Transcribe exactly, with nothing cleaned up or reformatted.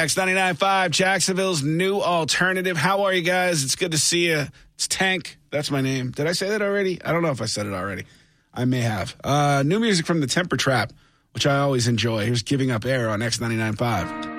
X ninety-nine point five, Jacksonville's new alternative. How are you guys? It's good to see you. It's Tank. That's my name. Did I say that already? I don't know if I said it already. I may have. Uh, new music from the Temper Trap, which I always enjoy. Here's Giving Up Air on X ninety-nine point five.